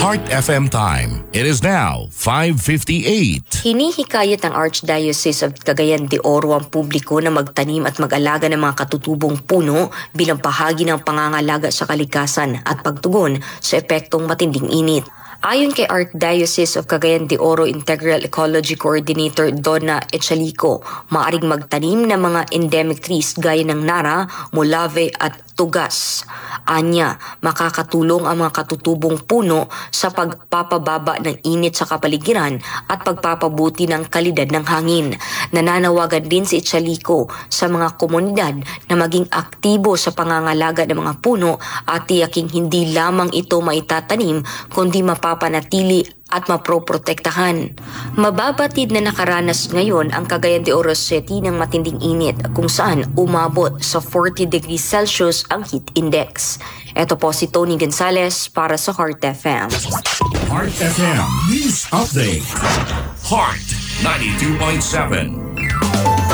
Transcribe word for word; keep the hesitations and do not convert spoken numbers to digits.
Heart F M time. It is now five fifty-eight. Hinihikayat ng Archdiocese of Cagayan de Oro ang publiko na magtanim at mag-alaga ng mga katutubong puno bilang bahagi ng pangangalaga sa kalikasan at pagtugon sa epektong matinding init. Ayon kay Archdiocese of Cagayan de Oro Integral Ecology Coordinator Donna Echalico, maaring magtanim ng mga endemic trees gaya ng nara, molave at tugas. Anya, makakatulong ang mga katutubong puno sa pagpapababa ng init sa kapaligiran at pagpapabuti ng kalidad ng hangin. Nananawagan din si Echalico sa mga komunidad na maging aktibo sa pangangalaga ng mga puno at tiyaking hindi lamang ito maitatanim kundi mapapanatili at maproprotektahan. Mababatid na nakaranas ngayon ang Cagayan de Oro City ng matinding init kung saan umabot sa forty degrees Celsius ang heat index. Ito po si Tony Gonzalez para sa Heart F M. Heart F M News Update. Heart ninety-two point seven.